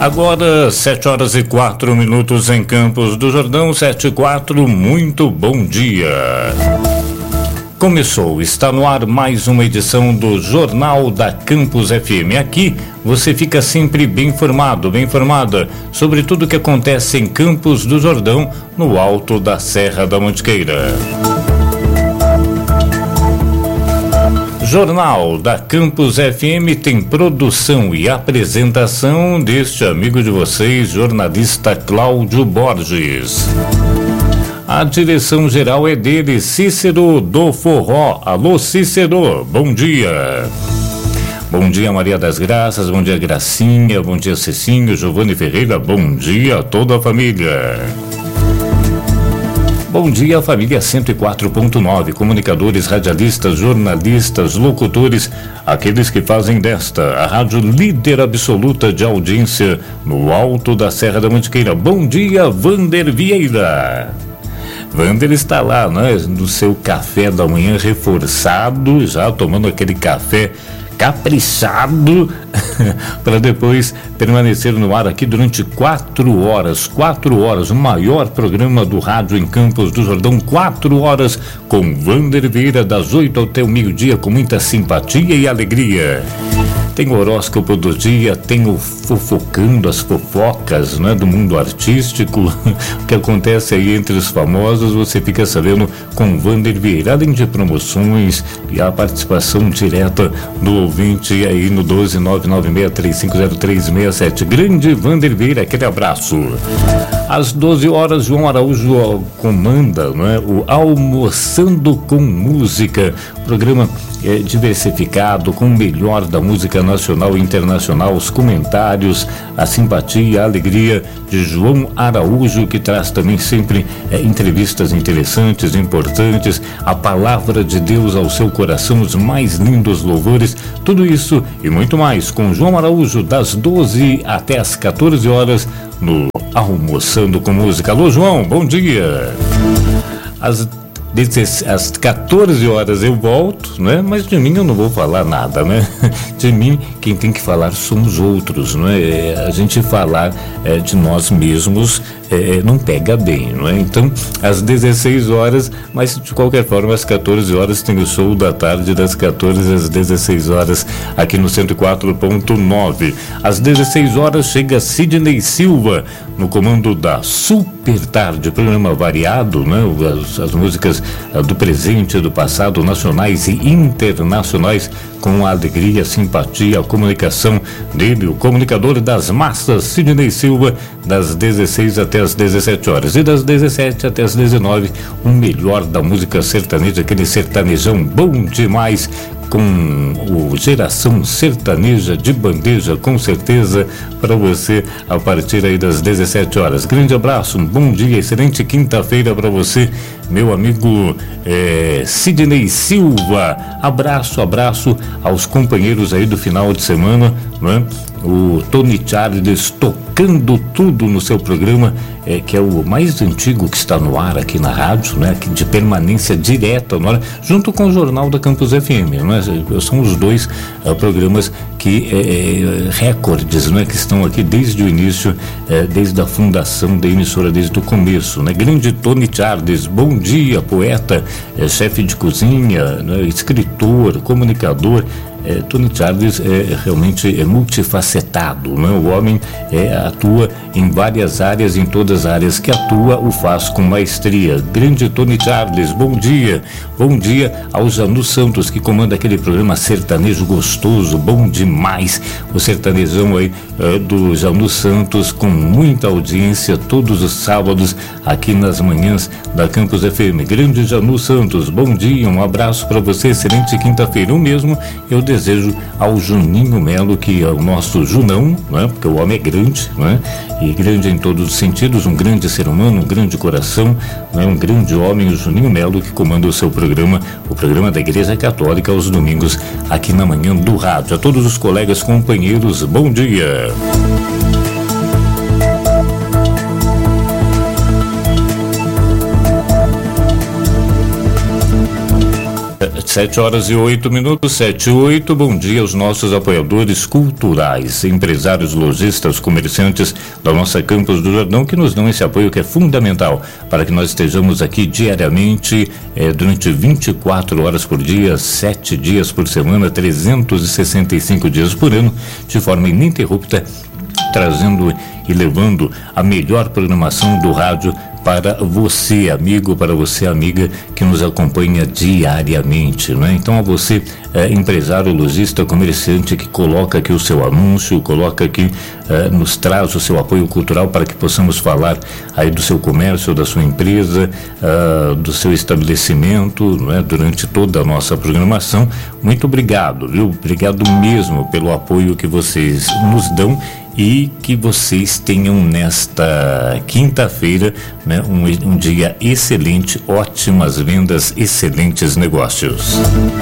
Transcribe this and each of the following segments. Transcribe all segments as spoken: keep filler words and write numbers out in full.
Agora, sete horas e quatro minutos em Campos do Jordão, sete e quatro, muito bom dia. Começou, está no ar mais uma edição do Jornal da Campus F M. Aqui você fica sempre bem informado, bem informada sobre tudo o que acontece em Campos do Jordão, no alto da Serra da Mantiqueira. Jornal da Campus F M tem produção e apresentação deste amigo de vocês, jornalista Cláudio Borges. A direção geral é dele, Cícero do Forró. Alô, Cícero, bom dia. Bom dia, Maria das Graças, bom dia, Gracinha, bom dia, Cecinho, Giovanni Ferreira, bom dia a toda a família. Bom dia, família cento e quatro ponto nove, comunicadores, radialistas, jornalistas, locutores, aqueles que fazem desta a rádio líder absoluta de audiência no alto da Serra da Mantiqueira. Bom dia, Vander Vieira. Vander está lá, né, no seu café da manhã reforçado, já tomando aquele café caprichado para depois permanecer no ar aqui durante quatro horas, quatro horas, o maior programa do rádio em Campos do Jordão, quatro horas com Vander Vieira, das oito até o meio-dia, com muita simpatia e alegria. Tem o horóscopo do dia, tem o fofocando, as fofocas, né, do mundo artístico, o que acontece aí entre os famosos, você fica sabendo com Vander Vieira, além de promoções e a participação direta do ouvinte aí no doze nove nove seis três cinco zero três seis sete. Grande Vander Vieira, aquele abraço. Às doze horas, João Araújo comanda, né, o Almoçando com Música, programa é, diversificado com o melhor da música nacional e internacional, os comentários, a simpatia, a alegria de João Araújo, que traz também sempre é, entrevistas interessantes, importantes, a palavra de Deus ao seu coração, os mais lindos louvores, tudo isso e muito mais com João Araújo, das doze até as quatorze horas no Almoçando com Música. Alô, João, bom dia. Às Às quatorze horas eu volto, né? Mas de mim eu não vou falar nada, né? De mim, quem tem que falar somos outros, não é? A gente falar é, de nós mesmos é, não pega bem, não é? Então, às dezesseis horas, mas de qualquer forma, às quatorze horas tem o show da tarde, das quatorze às dezesseis horas, aqui no cento e quatro ponto nove. Às dezesseis horas chega Sidney Silva, no comando da Super Tarde, programa variado, né? As, as músicas do presente, do passado, nacionais e internacionais, com a alegria, a simpatia, a comunicação dele, o comunicador das massas, Sidney Silva, das dezesseis até as dezessete horas, e das dezessete até as dezenove, o melhor da música sertaneja, aquele sertanejão bom demais, com o Geração Sertaneja de bandeja, com certeza, para você a partir aí das dezessete horas. Grande abraço, um bom dia, excelente quinta-feira para você, meu amigo é, Sidney Silva. Abraço, abraço aos companheiros aí do final de semana, né? O Tony Charles tocando tudo no seu programa, é, que é o mais antigo que está no ar aqui na rádio, né? De permanência direta no ar, junto com o Jornal da Campus F M, né? São os dois uh, programas que é, é, recordes, né? Que estão aqui desde o início, é, desde a fundação da emissora, desde o começo, né? Grande Tony Charles, bom dia, poeta, é, chefe de cozinha, né? Escritor, comunicador. É, Tony Charles é realmente é multifacetado, né? O homem é, atua em várias áreas, em todas as áreas que atua, o faz com maestria. Grande Tony Charles, bom dia. Bom dia ao Janu Santos, que comanda aquele programa sertanejo gostoso, bom demais. O sertanejão aí é, do Janu Santos, com muita audiência todos os sábados aqui nas manhãs da Campus F M. Grande Janu Santos, bom dia, um abraço para você, excelente quinta-feira. O mesmo eu desejo ao Juninho Melo, que é o nosso Junão, né? Porque o homem é grande, né? E grande em todos os sentidos, um grande ser humano, um grande coração, né? Um grande homem, o Juninho Melo, que comanda o seu programa, o programa da Igreja Católica, aos domingos, aqui na manhã do rádio. A todos os colegas, companheiros, bom dia. Sete horas e oito minutos, sete e oito. Bom dia aos nossos apoiadores culturais, empresários, lojistas, comerciantes da nossa Campos do Jordão, que nos dão esse apoio que é fundamental para que nós estejamos aqui diariamente, eh, durante vinte e quatro horas por dia, sete dias por semana, trezentos e sessenta e cinco dias por ano, de forma ininterrupta, trazendo e levando a melhor programação do rádio para você, amigo, para você, amiga, que nos acompanha diariamente, né? Então, a você, é, empresário, lojista, comerciante, que coloca aqui o seu anúncio, coloca aqui, é, nos traz o seu apoio cultural para que possamos falar aí do seu comércio, da sua empresa, uh, do seu estabelecimento, né? Durante toda a nossa programação. Muito obrigado, viu? Obrigado mesmo pelo apoio que vocês nos dão e que vocês tenham nesta quinta-feira, né, um, um dia excelente, ótimas vendas, excelentes negócios.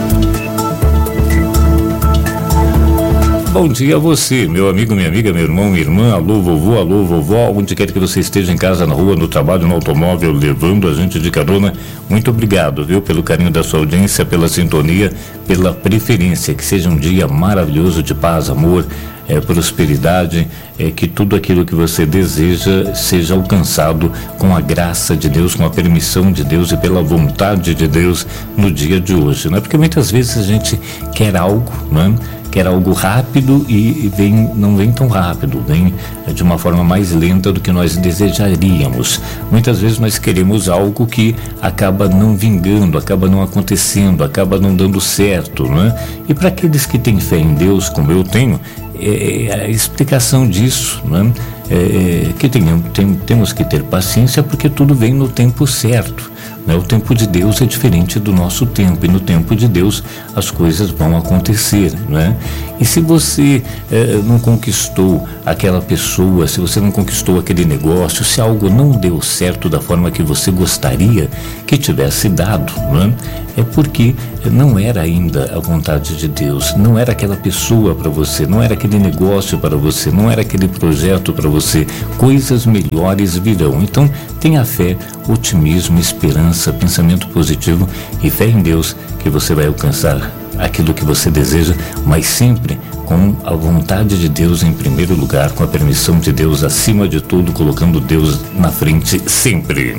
Bom dia a você, meu amigo, minha amiga, meu irmão, minha irmã, alô vovô, alô vovó, onde quer que você esteja, em casa, na rua, no trabalho, no automóvel, levando a gente de carona. Muito obrigado, viu, pelo carinho da sua audiência, pela sintonia, pela preferência. Que seja um dia maravilhoso de paz, amor, é, prosperidade, é, que tudo aquilo que você deseja seja alcançado com a graça de Deus, com a permissão de Deus e pela vontade de Deus no dia de hoje, né? Porque muitas vezes a gente quer algo, né? Quer algo rápido e vem, não vem tão rápido, vem de uma forma mais lenta do que nós desejaríamos. Muitas vezes nós queremos algo que acaba não vingando, acaba não acontecendo, acaba não dando certo, né? E para aqueles que têm fé em Deus, como eu tenho, é, a explicação disso, né? É, que tenham, tem, temos que ter paciência, porque tudo vem no tempo certo. O tempo de Deus é diferente do nosso tempo, e no tempo de Deus as coisas vão acontecer, né? E se você eh, não conquistou aquela pessoa, se você não conquistou aquele negócio, se algo não deu certo da forma que você gostaria que tivesse dado, né? É porque não era ainda a vontade de Deus, não era aquela pessoa para você, não era aquele negócio para você, não era aquele projeto para você. Coisas melhores virão. Então, tenha fé, otimismo, esperança, pensamento positivo e fé em Deus, que você vai alcançar aquilo que você deseja, mas sempre com a vontade de Deus em primeiro lugar, com a permissão de Deus acima de tudo, colocando Deus na frente sempre.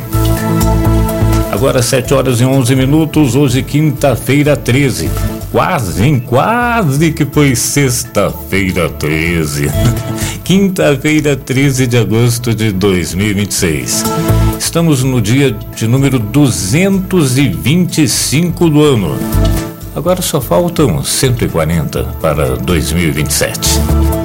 Agora sete horas e onze minutos, hoje quinta-feira treze. Quase, hein? Quase que foi sexta-feira treze. Quinta-feira treze de agosto de dois mil e vinte e seis. Estamos no dia de número duzentos e vinte e cinco do ano. Agora só faltam cento e quarenta para dois mil e vinte e sete.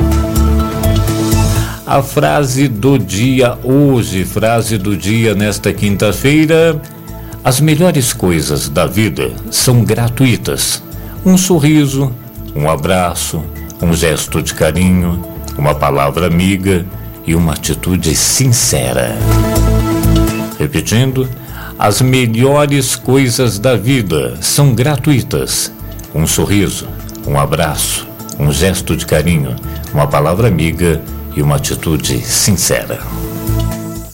A frase do dia hoje, frase do dia nesta quinta-feira: as melhores coisas da vida são gratuitas. Um sorriso, um abraço, um gesto de carinho, uma palavra amiga e uma atitude sincera. Repetindo, as melhores coisas da vida são gratuitas. Um sorriso, um abraço, um gesto de carinho, uma palavra amiga e uma atitude sincera.